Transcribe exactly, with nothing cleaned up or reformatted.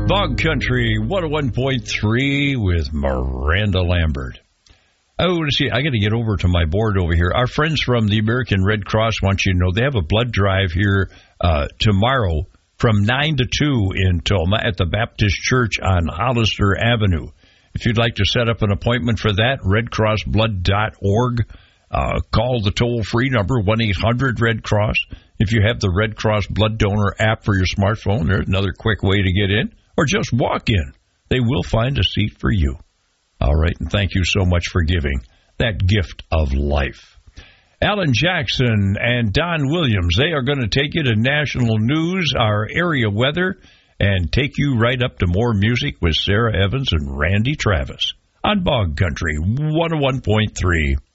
Bog Country one oh one point three with Miranda Lambert. Oh, let's see. I got to get over to my board over here. Our friends from the American Red Cross want you to know they have a blood drive here uh, tomorrow from nine to two in Toma at the Baptist Church on Hollister Avenue. If you'd like to set up an appointment for that, red cross blood dot org. Uh, call the toll-free number, one eight hundred red cross. If you have the Red Cross Blood Donor app for your smartphone, there's another quick way to get in. Or just walk in. They will find a seat for you. All right, and thank you so much for giving that gift of life. Alan Jackson and Don Williams, they are going to take you to national news, our area weather, and take you right up to more music with Sarah Evans and Randy Travis on Bog Country one oh one point three.